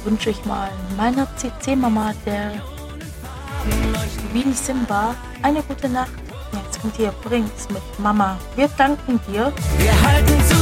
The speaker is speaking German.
wünsche ich mal meiner CC-Mama, der Wien Simba, eine gute Nacht. Jetzt kommt hier Prince mit Mama. Wir danken dir. Wir halten zu